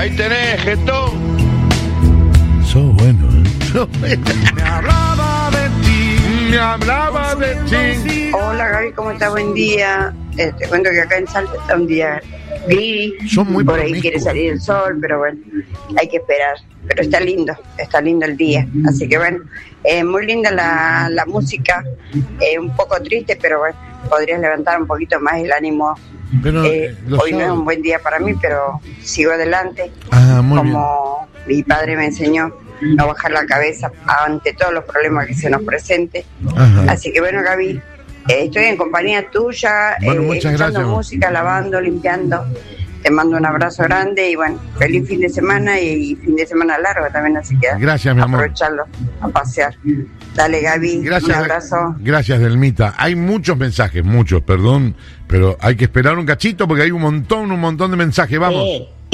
Ahí tenés, Getón. Sos bueno, Me hablaba de ti, me hablaba de ti. Hola Gaby, ¿cómo estás? Buen día. Te cuento que acá en Salta está un día gris. Son muy por ahí promiscuos. quiere salir el sol, pero bueno, hay que esperar. Pero está lindo el día. Así que bueno, muy linda la música, un poco triste, pero bueno, podrías levantar un poquito más el ánimo. Pero, Hoy no es un buen día para mí, pero sigo adelante. Muy como mi padre me enseñó, no bajar la cabeza ante todos los problemas que se nos presenten. Ajá. Así que bueno, Gaby, estoy en compañía tuya, Bueno, muchas escuchando gracias. música, lavando, limpiando. Te mando un abrazo grande y bueno, feliz fin de semana y fin de semana largo también, así que Gracias, mi amor. aprovecharlo a pasear. Dale, Gaby, Gracias, un abrazo. Gracias, Delmita. Hay muchos mensajes, perdón, pero hay que esperar un cachito porque hay un montón de mensajes. Vamos.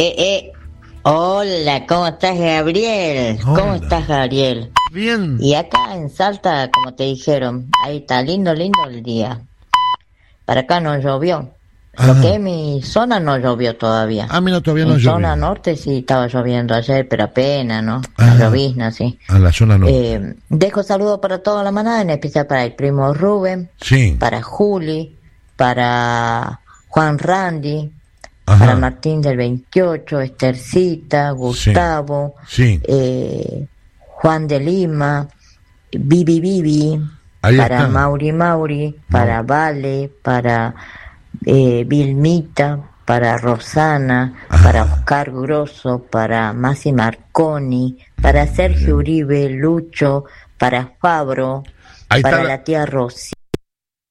Hola, ¿cómo estás, Gabriel? Hola. ¿Cómo estás, Gabriel? Bien. Y acá en Salta, como te dijeron, ahí está lindo el día. Para acá no llovió. Lo que es mi zona no llovió todavía. Mira, todavía no en llovió. zona norte sí estaba lloviendo ayer, pero apenas, ¿no? La llovizna, sí. A la zona norte. Dejo saludos para toda la manada, en especial para el primo Rubén, Sí. para Juli, para Juan Randy, Ajá. para Martín del 28, Estercita, Gustavo, Sí. Juan de Lima, Vivi, Ahí para está. Mauri, para Vale, para Vilmita, para Rosana, para Oscar Grosso, para Masi Marconi, para Sergio Uribe, Lucho, para Fabro, Ahí para está la tía Rosy.